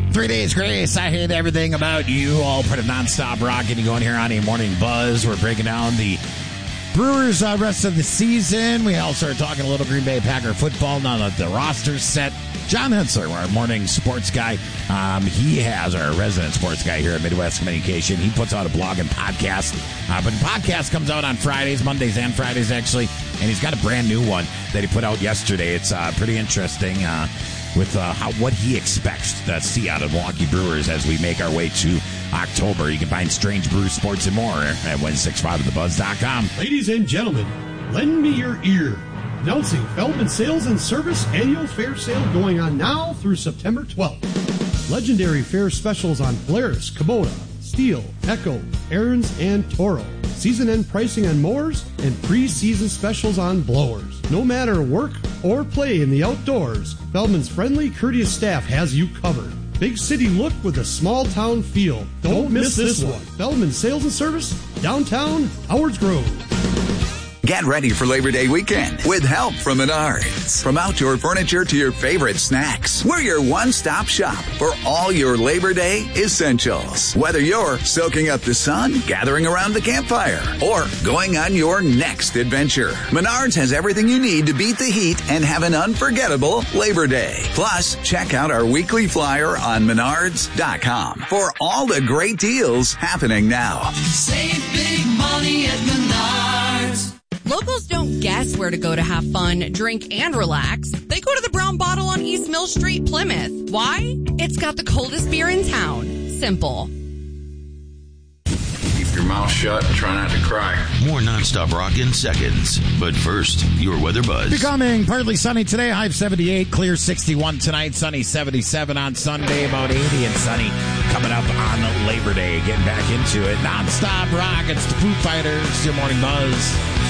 3 Days Grace, I hate everything about you. All part of nonstop rock, getting you going here on a morning buzz. We're breaking down the Brewers' rest of the season. We also are talking a little Green Bay Packer football now that the roster's set. John Hensler, our morning sports guy, he has our resident sports guy here at Midwest Communication. He puts out a blog and podcast, but the podcast comes out on Fridays, Mondays and Fridays actually, and he's got a brand new one that he put out yesterday. It's pretty interesting with what he expects to see out of Milwaukee Brewers as we make our way to October. You can find Strange Brew Sports and more at 165thebuzz.com. Ladies and gentlemen, lend me your ear. Announcing Feldman Sales and Service Annual Fair Sale going on now through September 12th. Legendary fair specials on Polaris, Kubota, Steel, Echo, Aaron's, and Toro. Season-end pricing on mowers and pre-season specials on blowers. No matter work or play in the outdoors, Feldman's friendly, courteous staff has you covered. Big city look with a small town feel. Don't miss this one. Feldman Sales and Service, downtown Howards Grove. Get ready for Labor Day weekend with help from Menards. From outdoor furniture to your favorite snacks, we're your one-stop shop for all your Labor Day essentials. Whether you're soaking up the sun, gathering around the campfire, or going on your next adventure, Menards has everything you need to beat the heat and have an unforgettable Labor Day. Plus, check out our weekly flyer on Menards.com for all the great deals happening now. Save big money at Menards. Locals don't guess where to go to have fun, drink, and relax. They go to the Brown Bottle on East Mill Street, Plymouth. Why? It's got the coldest beer in town. Simple. Keep your mouth shut and try not to cry. More nonstop rock in seconds. But first, your weather buzz. Becoming partly sunny today, high of 78, clear 61 tonight, sunny 77 on Sunday, about 80 and sunny coming up on Labor Day. Getting back into it. Nonstop rock, it's the Foo Fighters, your morning buzz.